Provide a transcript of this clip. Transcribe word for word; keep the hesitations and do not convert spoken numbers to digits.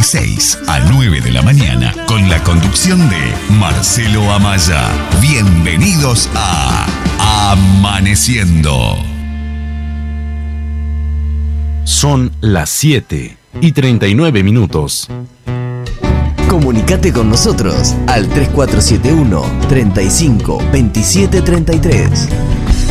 seis a nueve de la mañana con la conducción de Marcelo Amaya. Bienvenidos a Amaneciendo. Son las siete y treinta y nueve minutos. Comunicate con nosotros al tres cuatro siete uno, treinta y cinco, veintisiete treinta y tres.